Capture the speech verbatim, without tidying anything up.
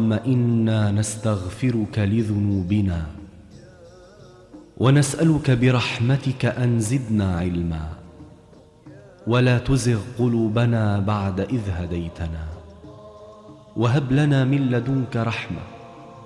اللهم إنا نستغفرك لذنوبنا ونسألك برحمتك أن زدنا علما ولا تزغ قلوبنا بعد إذ هديتنا وهب لنا من لدنك رحمة